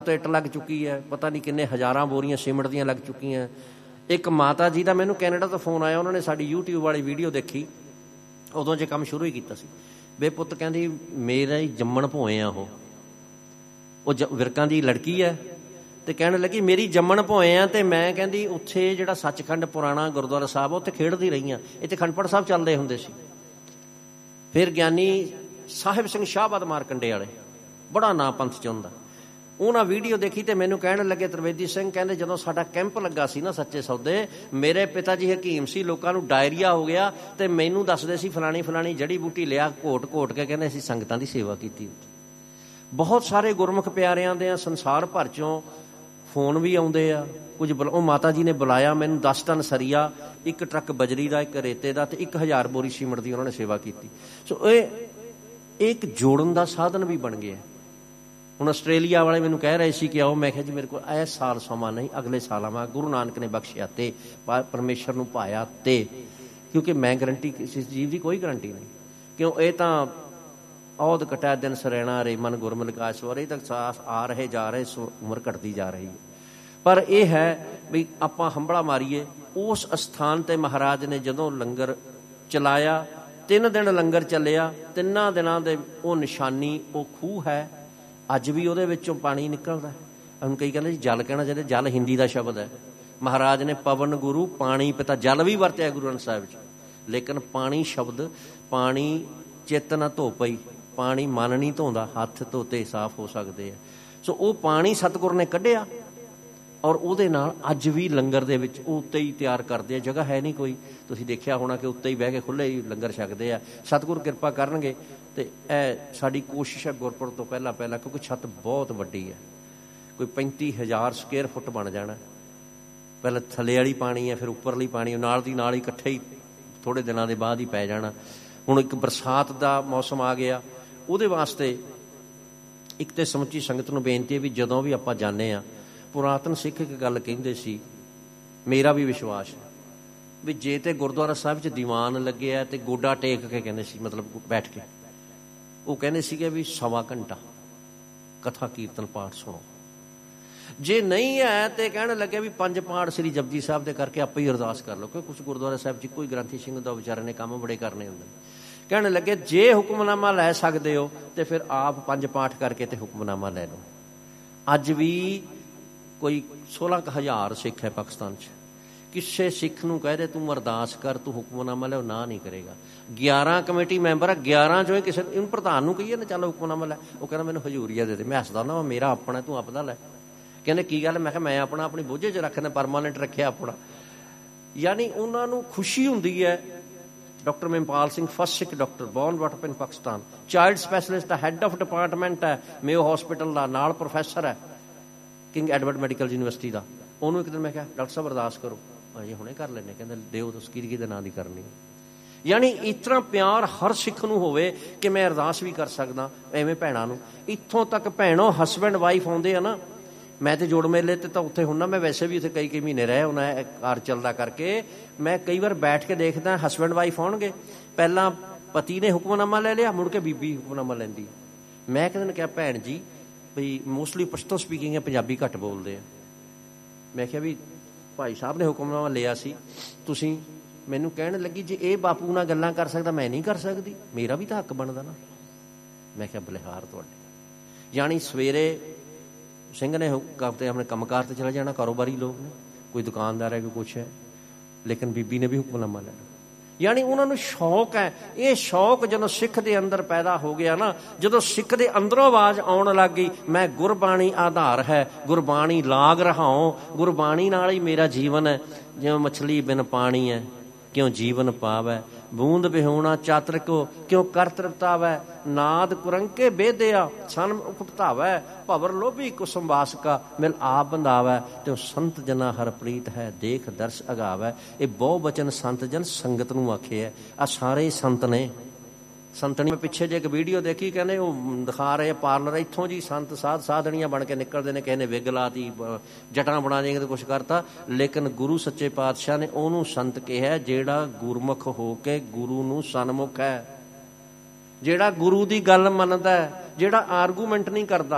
ਉੱਤੇ ਇੱਟ ਲੱਗ ਚੁੱਕੀ ਹੈ, ਪਤਾ ਨਹੀਂ ਕਿੰਨੇ ਹਜ਼ਾਰਾਂ ਬੋਰੀਆਂ ਸੀਮਿੰਟ ਦੀਆਂ ਲੱਗ ਚੁੱਕੀਆਂ। ਇੱਕ ਮਾਤਾ ਜੀ ਦਾ ਮੈਨੂੰ ਕੈਨੇਡਾ ਤੋਂ ਫ਼ੋਨ ਆਇਆ, ਉਹਨਾਂ ਨੇ ਸਾਡੀ YouTube ਵਾਲੀ ਵੀਡੀਓ ਦੇਖੀ, ਉਦੋਂ ਜੇ ਕੰਮ ਸ਼ੁਰੂ ਹੀ ਕੀਤਾ ਸੀ। ਬੇ ਪੁੱਤ ਕਹਿੰਦੀ ਮੇਰਾ ਹੀ ਜੰਮਣ ਭੋਏ ਆ, ਉਹ ਵਿਰਕਾਂ ਦੀ ਲੜਕੀ ਹੈ, ਅਤੇ ਕਹਿਣ ਲੱਗੀ ਮੇਰੀ ਜੰਮਣ ਭੋਏ ਆ, ਅਤੇ ਮੈਂ ਕਹਿੰਦੀ ਉੱਥੇ ਜਿਹੜਾ ਸੱਚਖੰਡ ਪੁਰਾਣਾ ਗੁਰਦੁਆਰਾ ਸਾਹਿਬ ਉੱਥੇ ਖੇਡਦੀ ਰਹੀ ਹਾਂ, ਇੱਥੇ ਖੰਡਪੜ ਸਾਹਿਬ ਚੱਲਦੇ ਹੁੰਦੇ ਸੀ। ਫਿਰ ਗਿਆਨੀ ਸਾਹਿਬ ਸਿੰਘ ਸ਼ਾਹਬਾਦ ਮਾਰਕੰਡੇ ਵਾਲੇ, ਬੜਾ ਨਾਂ ਪੰਥ 'ਚ ਹੁੰਦਾ, ਉਹਨਾਂ ਵੀਡੀਓ ਦੇਖੀ ਅਤੇ ਮੈਨੂੰ ਕਹਿਣ ਲੱਗੇ ਤ੍ਰਿਵੇਦੀ ਸਿੰਘ ਕਹਿੰਦੇ ਜਦੋਂ ਸਾਡਾ ਕੈਂਪ ਲੱਗਾ ਸੀ ਨਾ ਸੱਚੇ ਸੌਦੇ, ਮੇਰੇ ਪਿਤਾ ਜੀ ਹਕੀਮ ਸੀ, ਲੋਕਾਂ ਨੂੰ ਡਾਇਰੀਆ ਹੋ ਗਿਆ ਅਤੇ ਮੈਨੂੰ ਦੱਸਦੇ ਸੀ ਫਲਾਣੀ ਫਲਾਣੀ ਜੜੀ ਬੂਟੀ ਲਿਆ, ਘੋਟ ਘੋਟ ਕੇ ਕਹਿੰਦੇ ਅਸੀਂ ਸੰਗਤਾਂ ਦੀ ਸੇਵਾ ਕੀਤੀ। ਬਹੁਤ ਸਾਰੇ ਗੁਰਮੁਖ ਪਿਆਰਿਆਂ ਦੇ ਸੰਸਾਰ ਭਰ 'ਚੋਂ ਫੋਨ ਵੀ ਆਉਂਦੇ ਆ ਕੁਝ। ਉਹ ਮਾਤਾ ਜੀ ਨੇ ਬੁਲਾਇਆ ਮੈਨੂੰ, 10 ਟਨ ਸਰੀਆ, 1 ਟਰੱਕ ਬਜਰੀ ਦਾ, 1 ਰੇਤੇ ਦਾ ਅਤੇ 1000 ਬੋਰੀ ਸੀਮਿੰਟ ਦੀ ਉਹਨਾਂ ਨੇ ਸੇਵਾ ਕੀਤੀ। ਸੋ ਇਹ ਇੱਕ ਜੋੜਨ ਦਾ ਸਾਧਨ ਵੀ ਬਣ ਗਿਆ। ਹੁਣ ਆਸਟ੍ਰੇਲੀਆ ਵਾਲੇ ਮੈਨੂੰ ਕਹਿ ਰਹੇ ਸੀ ਕਿ ਆਓ, ਮੈਂ ਕਿਹਾ ਜੀ ਮੇਰੇ ਕੋਲ ਇਸ ਸਾਲ ਸਮਾਂ ਨਹੀਂ, ਅਗਲੇ ਸਾਲ ਆਵਾਂ, ਗੁਰੂ ਨਾਨਕ ਨੇ ਬਖਸ਼ਿਆ ਅਤੇ ਪਰਮੇਸ਼ਰ ਨੂੰ ਪਾਇਆ ਅਤੇ, ਕਿਉਂਕਿ ਮੈਂ ਗਰੰਟੀ ਕਿਸੇ ਚੀਜ਼ ਦੀ ਕੋਈ ਗਰੰਟੀ ਨਹੀਂ, ਕਿਉਂ ਇਹ ਤਾਂ ਔਧ ਕਟਿਆ ਦਿਨ ਸਰੈਣਾ ਰੇ ਮਨ ਗੁਰਮੁਖ ਆਸਵਾਰ, ਇਹ ਤਾਂ ਸਾਸ ਆ ਰਹੇ ਜਾ ਰਹੇ, ਉਮਰ ਘਟਦੀ ਜਾ ਰਹੀ ਹੈ। ਪਰ ਇਹ ਹੈ ਵੀ ਆਪਾਂ ਹੰਭਲਾ ਮਾਰੀਏ। ਉਸ ਅਸਥਾਨ 'ਤੇ ਮਹਾਰਾਜ ਨੇ ਜਦੋਂ ਲੰਗਰ ਚਲਾਇਆ, 3 ਦਿਨ ਲੰਗਰ ਚੱਲਿਆ, 3 ਦਿਨਾਂ ਦੇ ਉਹ ਨਿਸ਼ਾਨੀ ਉਹ ਖੂਹ ਹੈ, ਅੱਜ ਵੀ ਉਹਦੇ ਵਿੱਚੋਂ ਪਾਣੀ ਨਿਕਲਦਾ। ਹੁਣ ਕਈ ਕਹਿੰਦੇ ਜੀ ਜਲ ਕਹਿਣਾ ਚਾਹੀਦਾ, ਜਲ ਹਿੰਦੀ ਦਾ ਸ਼ਬਦ ਹੈ। ਮਹਾਰਾਜ ਨੇ ਪਵਨ ਗੁਰੂ ਪਾਣੀ ਪਿਤਾ, ਜਲ ਵੀ ਵਰਤਿਆ ਗੁਰੂ ਗ੍ਰੰਥ ਸਾਹਿਬ 'ਚ, ਲੇਕਿਨ ਪਾਣੀ ਸ਼ਬਦ, ਪਾਣੀ ਚਿੱਤ ਨਾ ਧੋ ਪਈ, ਪਾਣੀ ਮਨ ਨਹੀਂ ਧੋਂਦਾ, ਹੱਥ ਧੋਤੇ ਸਾਫ਼ ਹੋ ਸਕਦੇ ਆ। ਸੋ ਉਹ ਪਾਣੀ ਸਤਿਗੁਰ ਨੇ ਕੱਢਿਆ ਔਰ ਉਹਦੇ ਨਾਲ ਅੱਜ ਵੀ ਲੰਗਰ ਦੇ ਵਿੱਚ ਉਹ ਉੱਤੇ ਹੀ ਤਿਆਰ ਕਰਦੇ ਆ। ਜਗ੍ਹਾ ਹੈ ਨਹੀਂ ਕੋਈ, ਤੁਸੀਂ ਦੇਖਿਆ ਹੋਣਾ ਕਿ ਉੱਤੇ ਹੀ ਬਹਿ ਕੇ ਖੁੱਲ੍ਹੇ ਹੀ ਲੰਗਰ ਛਕਦੇ ਆ। ਸਤਿਗੁਰ ਕਿਰਪਾ ਕਰਨਗੇ ਅਤੇ ਇਹ ਸਾਡੀ ਕੋਸ਼ਿਸ਼ ਹੈ ਗੁਰਪੁਰਬ ਤੋਂ ਪਹਿਲਾਂ, ਕਿਉਂਕਿ ਛੱਤ ਬਹੁਤ ਵੱਡੀ ਹੈ, ਕੋਈ 35,000 ਸਕੁਏਅਰ ਫੁੱਟ ਬਣ ਜਾਣਾ। ਪਹਿਲਾਂ ਥੱਲੇ ਵਾਲੀ ਪਾਣੀ ਹੈ, ਫਿਰ ਉੱਪਰਲੀ ਪਾਣੀ, ਨਾਲ ਦੀ ਨਾਲ ਹੀ ਇਕੱਠੇ ਹੀ ਥੋੜ੍ਹੇ ਦਿਨਾਂ ਦੇ ਬਾਅਦ ਹੀ ਪੈ ਜਾਣਾ। ਹੁਣ ਇੱਕ ਬਰਸਾਤ ਦਾ ਮੌਸਮ ਆ ਗਿਆ, ਉਹਦੇ ਵਾਸਤੇ ਇੱਕ ਤਾਂ ਸਮੁੱਚੀ ਸੰਗਤ ਨੂੰ ਬੇਨਤੀ ਹੈ ਵੀ ਜਦੋਂ ਵੀ ਆਪਾਂ ਜਾਂਦੇ ਹਾਂ, ਪੁਰਾਤਨ ਸਿੱਖ ਇੱਕ ਗੱਲ ਕਹਿੰਦੇ ਸੀ, ਮੇਰਾ ਵੀ ਵਿਸ਼ਵਾਸ ਹੈ ਵੀ ਜੇ ਤੇ ਗੁਰਦੁਆਰਾ ਸਾਹਿਬ 'ਚ ਦੀਵਾਨ ਲੱਗਿਆ ਅਤੇ ਗੋਡਾ ਟੇਕ ਕੇ ਕਹਿੰਦੇ ਸੀ, ਮਤਲਬ ਬੈਠ ਕੇ, ਉਹ ਕਹਿੰਦੇ ਸੀਗੇ ਵੀ 1.25 ਘੰਟਾ ਕਥਾ ਕੀਰਤਨ ਪਾਠ ਸੁਣੋ। ਜੇ ਨਹੀਂ ਹੈ ਤੇ ਕਹਿਣ ਲੱਗੇ ਵੀ 5 ਪਾਠ ਸ੍ਰੀ ਜਪਜੀ ਸਾਹਿਬ ਦੇ ਕਰਕੇ ਆਪੇ ਹੀ ਅਰਦਾਸ ਕਰ ਲਓ, ਕਿਉਂਕਿ ਕੁਛ ਗੁਰਦੁਆਰਾ ਸਾਹਿਬ 'ਚ ਕੋਈ ਗ੍ਰੰਥੀ ਸਿੰਘ ਦਾ ਵਿਚਾਰੇ ਨੇ ਕੰਮ ਬੜੇ ਕਰਨੇ ਹੁੰਦੇ। ਕਹਿਣ ਲੱਗੇ ਜੇ ਹੁਕਮਨਾਮਾ ਲੈ ਸਕਦੇ ਹੋ ਤੇ ਫਿਰ ਆਪ 5 ਪਾਠ ਕਰਕੇ ਤੇ ਹੁਕਮਨਾਮਾ ਲੈ ਲਓ। ਅੱਜ ਵੀ ਕੋਈ 16,000 ਸਿੱਖ ਹੈ ਪਾਕਿਸਤਾਨ 'ਚ, ਕਿਸੇ ਸਿੱਖ ਨੂੰ ਕਹਿ ਦੇ ਤੂੰ ਅਰਦਾਸ ਕਰ, ਤੂੰ ਹੁਕਮਨਾਮਾ ਲੈ, ਉਹ ਨਾ ਨਹੀਂ ਕਰੇਗਾ। 11 ਕਮੇਟੀ ਮੈਂਬਰ ਆ, 11 ਚੋਂ ਹੀ ਕਿਸੇ ਇਹਨੂੰ ਪ੍ਰਧਾਨ ਨੂੰ ਕਹੀਏ ਨਾ ਚੱਲ ਹੁਕਮਨਾਮਾ ਲੈ, ਉਹ ਕਹਿੰਦਾ ਮੈਨੂੰ ਹਜ਼ੂਰੀਆ ਦੇ ਦੇ। ਮੈਂ ਹੱਸਦਾ ਨਾ, ਮੇਰਾ ਆਪਣਾ, ਤੂੰ ਆਪਦਾ ਲੈ। ਕਹਿੰਦੇ ਕੀ ਗੱਲ? ਮੈਂ ਕਿਹਾ ਮੈਂ ਆਪਣਾ ਆਪਣੀ ਬੋਝੇ 'ਚ ਰੱਖਦਾ, ਪਰਮਾਨੈਂਟ ਰੱਖਿਆ ਆਪਣਾ। ਯਾਨੀ ਉਹਨਾਂ ਨੂੰ ਖੁਸ਼ੀ ਹੁੰਦੀ ਹੈ। ਡਾਕਟਰ ਮਹਿਪਾਲ ਸਿੰਘ ਫਸਟ ਸਿੱਖ ਡਾਕਟਰ, ਬੋਰਨ ਬ੍ਰੌਟ ਅਪ ਇਨ ਪਾਕਿਸਤਾਨ, ਚਾਈਲਡ ਸਪੈਸ਼ਲਿਸਟ ਹੈ, ਹੈੱਡ ਆਫ ਡਿਪਾਰਟਮੈਂਟ ਹੈ ਮੇਓ ਹੌਸਪੀਟਲ ਦਾ, ਨਾਲ ਪ੍ਰੋਫੈਸਰ ਹੈ ਕਿੰਗ ਐਡਵਰਡ ਮੈਡੀਕਲ ਯੂਨੀਵਰਸਿਟੀ ਦਾ। ਉਹਨੂੰ ਇੱਕ ਦਿਨ ਮੈਂ ਕਿਹਾ ਡਾਕਟਰ ਸਾਹਿਬ ਅਰਦਾਸ ਕਰੋ, ਹਾਂਜੀ ਹੁਣੇ ਕਰ ਲੈਂਦੇ। ਕਹਿੰਦੇ ਦਿਓ ਤੁਸੀਂ ਕਿਹਦੇ ਨਾਂ ਦੀ ਕਰਨੀ। ਯਾਨੀ ਇਸ ਤਰ੍ਹਾਂ ਪਿਆਰ ਹਰ ਸਿੱਖ ਨੂੰ ਹੋਵੇ ਕਿ ਮੈਂ ਅਰਦਾਸ ਵੀ ਕਰ ਸਕਦਾ। ਐਵੇਂ ਭੈਣਾਂ ਨੂੰ, ਇੱਥੋਂ ਤੱਕ ਭੈਣੋ ਹਸਬੈਂਡ ਵਾਈਫ ਆਉਂਦੇ ਆ ਨਾ, ਮੈਂ ਤਾਂ ਜੋੜ ਮੇਲੇ 'ਤੇ ਤਾਂ ਉੱਥੇ ਹੁੰਦਾ, ਮੈਂ ਵੈਸੇ ਵੀ ਉੱਥੇ ਕਈ ਮਹੀਨੇ ਰਹੇ ਹੁੰਦਾ ਕਾਰ ਚੱਲਦਾ ਕਰਕੇ। ਮੈਂ ਕਈ ਵਾਰ ਬੈਠ ਕੇ ਦੇਖਦਾ ਹਸਬੈਂਡ ਵਾਈਫ ਆਉਣਗੇ, ਪਹਿਲਾਂ ਪਤੀ ਨੇ ਹੁਕਮਨਾਮਾ ਲੈ ਲਿਆ, ਮੁੜ ਕੇ ਬੀਬੀ ਹੁਕਮਨਾਮਾ ਲੈਂਦੀ। ਮੈਂ ਕਿਸੇ ਨੇ ਕਿਹਾ ਭੈਣ ਜੀ ਬਈ ਮੋਸਟਲੀ ਪਸ਼ਤੋ ਸਪੀਕਿੰਗ ਹੈ, ਪੰਜਾਬੀ ਘੱਟ ਬੋਲਦੇ ਆ। ਮੈਂ ਕਿਹਾ ਵੀ ਭਾਈ ਸਾਹਿਬ ਨੇ ਹੁਕਮਨਾਮਾ ਲਿਆ ਸੀ, ਤੁਸੀਂ ਮੈਨੂੰ ਕਹਿਣ ਲੱਗੀ ਜੇ ਇਹ ਬਾਪੂ ਨਾਲ ਗੱਲਾਂ ਕਰ ਸਕਦਾ ਮੈਂ ਨਹੀਂ ਕਰ ਸਕਦੀ, ਮੇਰਾ ਵੀ ਤਾਂ ਹੱਕ ਬਣਦਾ ਨਾ। ਮੈਂ ਕਿਹਾ ਬਲਿਹਾਰ ਤੁਹਾਡੇ। ਯਾਨੀ ਸਵੇਰੇ ਸਿੰਘ ਨੇ ਆਪਣੇ ਕੰਮਕਾਰ 'ਤੇ ਚਲਾ ਜਾਣਾ, ਕਾਰੋਬਾਰੀ ਲੋਕ ਨੇ, ਕੋਈ ਦੁਕਾਨਦਾਰ ਹੈ, ਕੋਈ ਕੁਛ ਹੈ, ਲੇਕਿਨ ਬੀਬੀ ਨੇ ਵੀ ਹੁਕਮਨਾਮਾ ਲੈਣਾ। ਯਾਨੀ ਉਹਨਾਂ ਨੂੰ ਸ਼ੌਕ ਹੈ। ਇਹ ਸ਼ੌਕ ਜਦੋਂ ਸਿੱਖ ਦੇ ਅੰਦਰ ਪੈਦਾ ਹੋ ਗਿਆ ਨਾ, ਜਦੋਂ ਸਿੱਖ ਦੇ ਅੰਦਰੋਂ ਆਵਾਜ਼ ਆਉਣ ਲੱਗ ਗਈ, ਮੈਂ ਗੁਰਬਾਣੀ ਆਧਾਰ ਹੈ, ਗੁਰਬਾਣੀ ਲਾਗ ਰਹਾਉ, ਗੁਰਬਾਣੀ ਨਾਲ ਹੀ ਮੇਰਾ ਜੀਵਨ ਹੈ, ਜਿਵੇਂ ਮਛਲੀ ਬਿਨ ਪਾਣੀ ਹੈ ਕਿਉਂ ਜੀਵਨ ਪਾਵੈ, ਬੂੰਦ ਵਿਹੂਣਾ ਚਾਤਰ ਕੋ ਕਿਉਂ ਕਰ ਤ੍ਰਿਪਤਾਵੈ, ਨਾਦ ਕੁਰੰਕੇ ਬੇਦਿਆ ਸਨ ਉਪਤਾਵੈ, ਭਵਰ ਲੋਭੀ ਕੁਸੁਮ ਵਾਸਕਾ ਮਿਲ ਆਪ ਬੰਦਾਵੈ, ਤੇ ਸੰਤ ਜਨਾ ਹਰ ਪ੍ਰੀਤ ਹੈ ਦੇਖ ਦਰਸ ਅਗਾਵੈ। ਇਹ ਬਹੁ ਬਚਨ ਸੰਤ ਜਨ ਸੰਗਤ ਨੂੰ ਆਖੇ ਹੈ। ਆ ਸਾਰੇ ਸੰਤ ਨੇ। ਸੰਤਣੀ ਮੈਂ ਪਿੱਛੇ ਜੇ ਇੱਕ ਵੀਡੀਓ ਦੇਖੀ, ਕਹਿੰਦੇ ਉਹ ਦਿਖਾ ਰਹੇ ਪਾਰਲਰ, ਇੱਥੋਂ ਜੀ ਸੰਤ ਸਾਧ ਸਾਧਣੀਆਂ ਬਣ ਕੇ ਨਿਕਲਦੇ ਨੇ, ਕਿਸੇ ਨੇ ਵਿਗ ਲਾਤੀ, ਜਟਾਂ ਬਣਾ ਦੇਂਗੇ ਤੇ ਕੁਛ ਕਰਤਾ, ਲੇਕਿਨ ਗੁਰੂ ਸੱਚੇ ਪਾਤਸ਼ਾਹ ਨੇ ਉਹਨੂੰ ਸੰਤ ਕਿਹਾ ਜਿਹੜਾ ਗੁਰਮੁਖ ਹੋ ਕੇ ਗੁਰੂ ਨੂੰ ਸਨਮੁਖ ਹੈ, ਜਿਹੜਾ ਗੁਰੂ ਦੀ ਗੱਲ ਮੰਨਦਾ, ਜਿਹੜਾ ਆਰਗੂਮੈਂਟ ਨਹੀਂ ਕਰਦਾ।